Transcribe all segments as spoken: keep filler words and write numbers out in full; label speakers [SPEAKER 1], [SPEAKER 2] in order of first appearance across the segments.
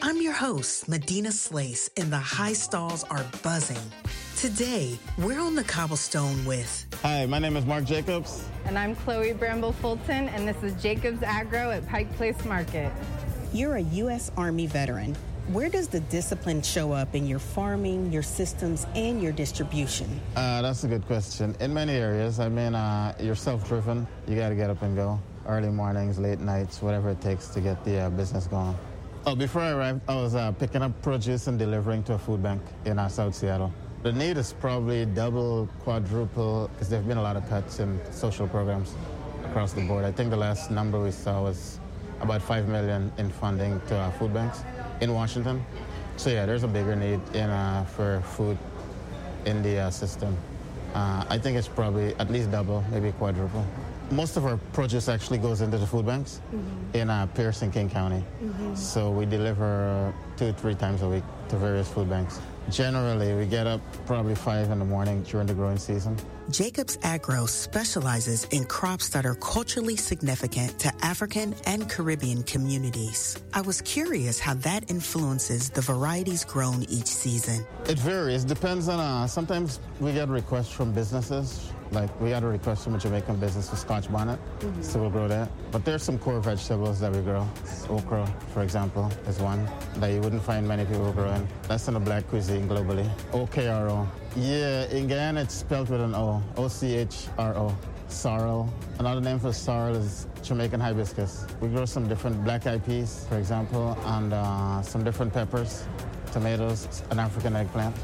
[SPEAKER 1] I'm your host, Medina Slace, and the high stalls are buzzing. Today, we're on the cobblestone with...
[SPEAKER 2] Hi, my name is Mark Jacobs.
[SPEAKER 3] And I'm Chloe Bramble Fulton, and this is Jacobs Agro at Pike Place Market.
[SPEAKER 4] You're a U S Army veteran. Where does the discipline show up in your farming, your systems, and your distribution?
[SPEAKER 2] Uh, that's a good question. In many areas, I mean, uh, you're self-driven. You got to get up and go. Early mornings, late nights, whatever it takes to get the uh, business going. Oh, before I arrived, I was uh, picking up produce and delivering to a food bank in uh, South Seattle. The need is probably double, quadruple, because there have been a lot of cuts in social programs across the board. I think the last number we saw was about five million in funding to uh, food banks in Washington. So yeah, there's a bigger need in uh, for food in the uh, system. Uh, I think it's probably at least double, maybe quadruple. Most of our produce actually goes into the food banks mm-hmm. in uh, Pierce and King County. Mm-hmm. So we deliver two, three times a week to various food banks. Generally, we get up probably five in the morning during the growing season.
[SPEAKER 1] Jacobs Agro specializes in crops that are culturally significant to African and Caribbean communities. I was curious how that influences the varieties grown each season.
[SPEAKER 2] It varies. Depends on, uh, sometimes we get requests from businesses. Like, we got a request from a Jamaican business for Scotch bonnet, mm-hmm. so we'll grow that. But there's some core vegetables that we grow. Okra, for example, is one that you wouldn't find many people growing. That's in the black cuisine globally. O K R O. Yeah, in Guyana, it's spelled with an O. O C H R O. Sorrel. Another name for sorrel is Jamaican hibiscus. We grow some different black-eyed peas, for example, and uh, some different peppers, tomatoes, an African eggplant.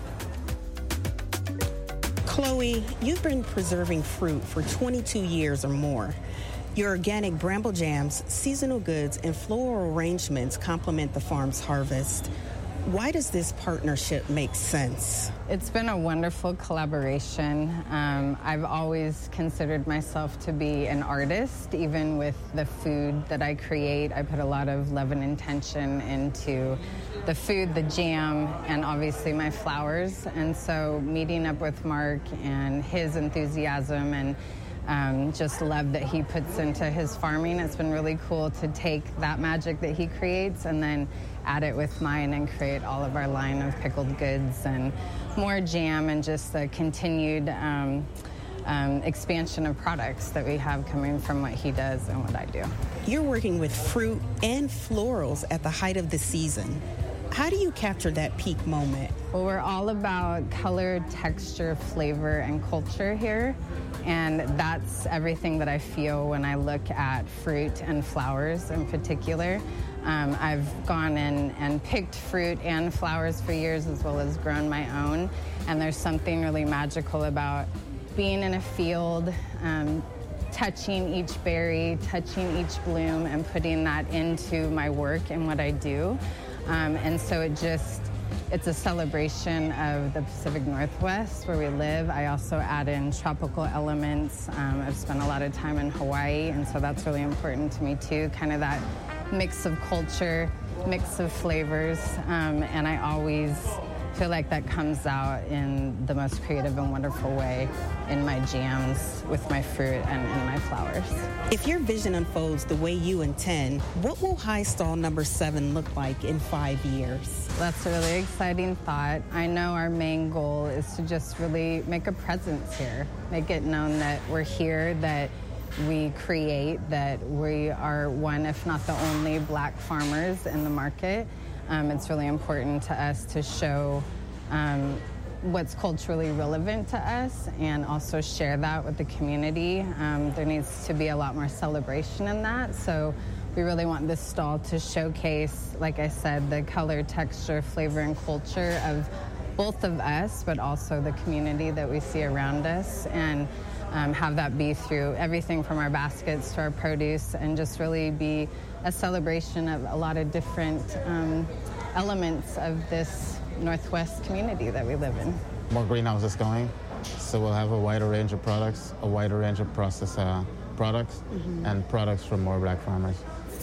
[SPEAKER 4] Chloe, you've been preserving fruit for twenty-two years or more. Your organic bramble jams, seasonal goods, and floral arrangements complement the farm's harvest. Why does this partnership make sense?
[SPEAKER 3] It's been a wonderful collaboration. Um, I've always considered myself to be an artist, even with the food that I create. I put a lot of love and intention into the food, the jam, and obviously my flowers. And so meeting up with Mark and his enthusiasm and Um, just love that he puts into his farming. It's been really cool to take that magic that he creates and then add it with mine and create all of our line of pickled goods and more jam and just the continued um, um, expansion of products that we have coming from what he does and what I do.
[SPEAKER 4] You're working with fruit and florals at the height of the season. How do you capture that peak moment?
[SPEAKER 3] Well, we're all about color, texture, flavor, and culture here. And that's everything that I feel when I look at fruit and flowers in particular. Um, I've gone in and picked fruit and flowers for years as well as grown my own. And there's something really magical about being in a field, um, touching each berry, touching each bloom, and putting that into my work and what I do. Um, and so it just, it's a celebration of the Pacific Northwest where we live. I also add in tropical elements. Um, I've spent a lot of time in Hawaii, and so that's really important to me too, kind of that mix of culture, mix of flavors, um, and I always feel like that comes out in the most creative and wonderful way in my jams with my fruit and in my flowers.
[SPEAKER 4] If your vision unfolds the way you intend, what will High Stall number seven look like in five years?
[SPEAKER 3] That's a really exciting thought. I know our main goal is to just really make a presence here, make it known that we're here, that we create, that we are one, if not the only, black farmers in the market. Um, it's really important to us to show um, what's culturally relevant to us and also share that with the community. Um, there needs to be a lot more celebration in that. So we really want this stall to showcase, like I said, the color, texture, flavor, and culture of both of us, but also the community that we see around us, and um, have that be through everything from our baskets to our produce, and just really be a celebration of a lot of different um, elements of this Northwest community that we live in.
[SPEAKER 2] More greenhouses going, so we'll have a wider range of products, a wider range of processed uh, products, mm-hmm. and products from more black farmers.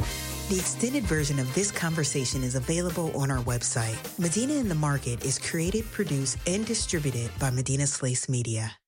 [SPEAKER 1] The extended version of this conversation is available on our website. Medina in the Market is created, produced, and distributed by Medina Slace Media.